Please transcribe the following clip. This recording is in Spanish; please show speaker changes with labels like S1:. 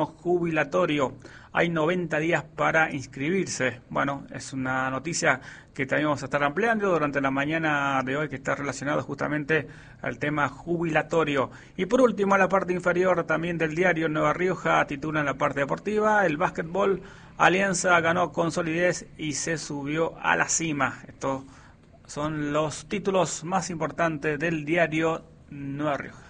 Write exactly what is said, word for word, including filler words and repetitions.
S1: año jubilatorio. Hay noventa días para inscribirse. Bueno, es una noticia que también vamos a estar ampliando durante la mañana de hoy, que está relacionado justamente al tema jubilatorio. Y por último, a la parte inferior también del diario Nueva Rioja, titula en la parte deportiva: el básquetbol, Alianza ganó con solidez y se subió a la cima. Estos son los títulos más importantes del diario Nueva Rioja.